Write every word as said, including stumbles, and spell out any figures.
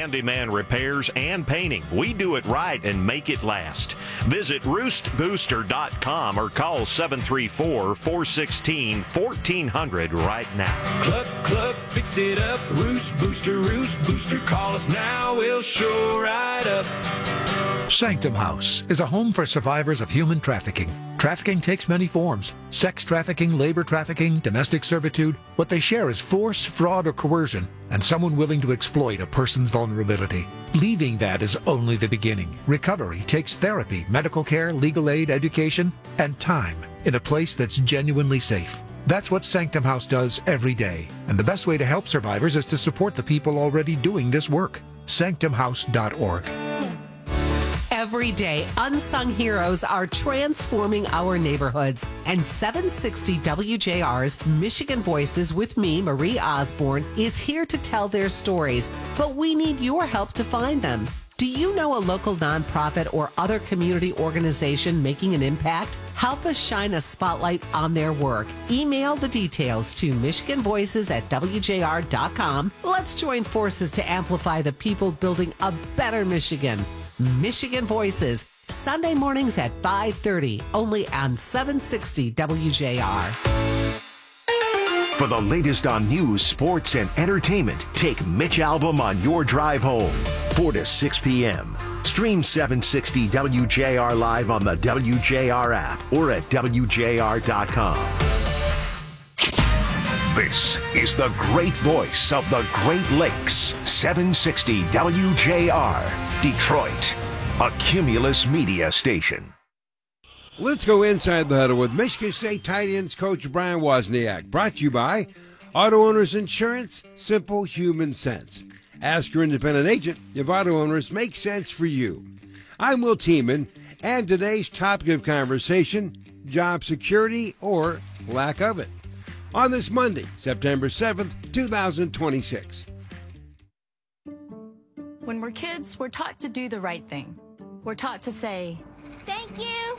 handyman repairs and painting. We do it right and make it last. Visit roost booster dot com or call seven three four, four one six, one four zero zero right now. Cluck, cluck, fix it up. Roost Booster, Roost Booster. Call us now. We'll show right up. Sanctum House is a home for survivors of human trafficking. Trafficking takes many forms. Sex trafficking, labor trafficking, domestic servitude. What they share is force, fraud, or coercion, and someone willing to exploit a person's vulnerability. Leaving that is only the beginning. Recovery takes therapy, medical care, legal aid, education, and time in a place that's genuinely safe. That's what Sanctum House does every day. And the best way to help survivors is to support the people already doing this work. sanctum house dot org. Every day, unsung heroes are transforming our neighborhoods. And seven sixty W J R's Michigan Voices with me, Marie Osborne, is here to tell their stories. But we need your help to find them. Do you know a local nonprofit or other community organization making an impact? Help us shine a spotlight on their work. Email the details to michigan voices at w j r dot com. Let's join forces to amplify the people building a better Michigan. Michigan Voices, Sunday mornings at five thirty, only on seven sixty W J R. For the latest on news, sports, and entertainment, take Mitch Albom on your drive home, four to six p.m. Stream seven sixty W J R live on the W J R app or at w j r dot com. This is the great voice of the Great Lakes, seven sixty W J R, Detroit, a Cumulus Media station. Let's go inside the huddle with Michigan State tight ends coach Brian Wozniak. Brought to you by Auto Owners Insurance, simple human sense. Ask your independent agent if auto owners make sense for you. I'm Will Tiemann, and today's topic of conversation, job security or lack of it. On this Monday, September seventh, two thousand twenty-six. When we're kids, we're taught to do the right thing. We're taught to say, thank you.